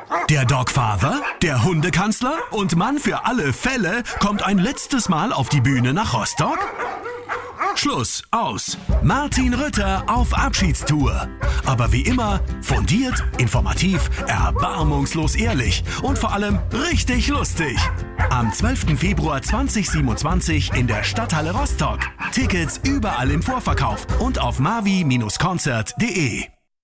Der Dogfather, der Hundekanzler und Mann für alle Fälle kommt ein letztes Mal auf die Bühne nach Rostock? Schluss, aus. Martin Rütter auf Abschiedstour. Aber wie immer, fundiert, informativ, erbarmungslos ehrlich und vor allem richtig lustig. Am 12. Februar 2027 in der Stadthalle Rostock. Tickets überall im Vorverkauf und auf mavi-konzert.de.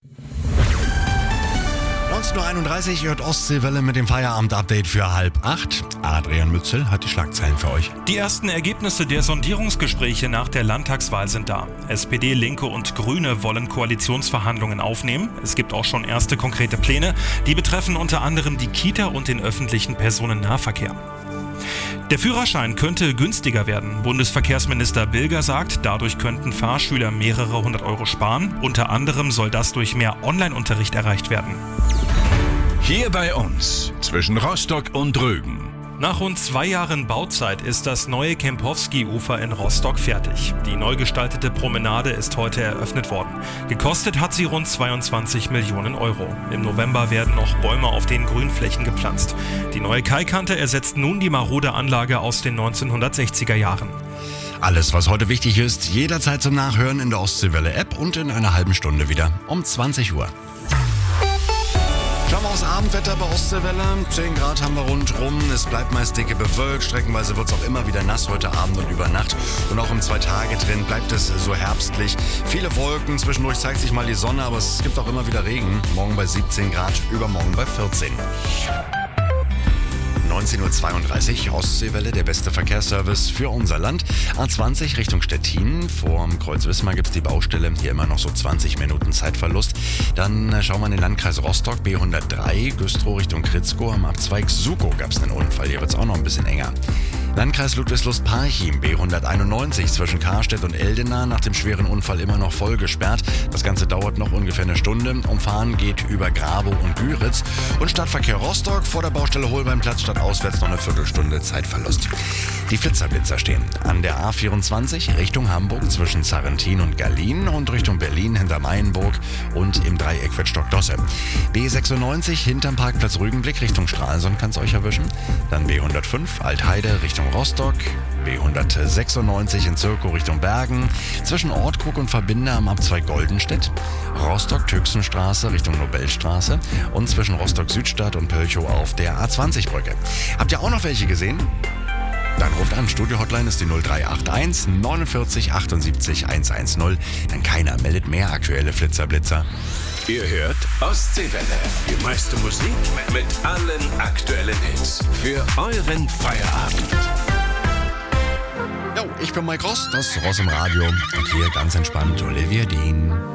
19.31 Uhr hört Ostseewelle mit dem Feierabend-Update für 7:30. Adrian Mützel hat die Schlagzeilen für euch. Die ersten Ergebnisse der Sondierungsgespräche nach der Landtagswahl sind da. SPD, Linke und Grüne wollen Koalitionsverhandlungen aufnehmen. Es gibt auch schon erste konkrete Pläne. Die betreffen unter anderem die Kita und den öffentlichen Personennahverkehr. Der Führerschein könnte günstiger werden. Bundesverkehrsminister Bilger sagt, dadurch könnten Fahrschüler mehrere hundert Euro sparen. Unter anderem soll das durch mehr Online-Unterricht erreicht werden. Hier bei uns, zwischen Rostock und Rügen. Nach rund 2 Jahren Bauzeit ist das neue Kempowski-Ufer in Rostock fertig. Die neu gestaltete Promenade ist heute eröffnet worden. Gekostet hat sie rund 22 Millionen Euro. Im November werden noch Bäume auf den Grünflächen gepflanzt. Die neue Kaikante ersetzt nun die marode Anlage aus den 1960er Jahren. Alles, was heute wichtig ist, jederzeit zum Nachhören in der Ostseewelle-App und in einer halben Stunde wieder um 20 Uhr. Schauen wir aufs Abendwetter bei Ostseewelle. 10 Grad haben wir rundrum. Es bleibt meist dicke bewölkt. Streckenweise wird es auch immer wieder nass heute Abend und über Nacht. Und auch im 2-Tage-Trend bleibt es so herbstlich. Viele Wolken, zwischendurch zeigt sich mal die Sonne, aber es gibt auch immer wieder Regen. Morgen bei 17 Grad, übermorgen bei 14. 19.32 Uhr, Ostseewelle, der beste Verkehrsservice für unser Land. A20 Richtung Stettin, vorm Kreuz Wismar gibt es die Baustelle, hier immer noch so 20 Minuten Zeitverlust. Dann schauen wir in den Landkreis Rostock, B103, Güstrow Richtung Kritzkow, am Abzweig Sukow gab es einen Unfall, hier wird es auch noch ein bisschen enger. Landkreis Ludwigslust-Parchim, B191 zwischen Karstedt und Eldena, nach dem schweren Unfall immer noch voll gesperrt. Das Ganze dauert noch ungefähr eine Stunde. Umfahren geht über Grabow und Güritz. Und Stadtverkehr Rostock, vor der Baustelle Holbeinplatz statt auswärts noch eine Viertelstunde Zeitverlust. Die Flitzer stehen an der A24 Richtung Hamburg zwischen Sarrentin und Gallien und Richtung Berlin hinter Mayenburg und im Dreieck wird Stockdosse. B96 hinterm Parkplatz Rügenblick Richtung Stralsund kann es euch erwischen. Dann B105 Altheide Richtung Rostock, B196 in Zirkow Richtung Bergen, zwischen Ortkrug und Verbinde am Abzweig Goldenstedt, Rostock-Tüxenstraße Richtung Nobelstraße und zwischen Rostock-Südstadt und Pölchow auf der A20-Brücke. Habt ihr auch noch welche gesehen? Dann ruft an, Studio-Hotline ist die 0381 49 78 110. Denn keiner meldet mehr aktuelle Flitzer-Blitzer. Ihr hört Ostseewelle. Die meiste Musik mit allen aktuellen Hits. Für euren Feierabend. Jo, ich bin Mike Ross, das Ross im Radio. Und hier ganz entspannt Olivia Dean.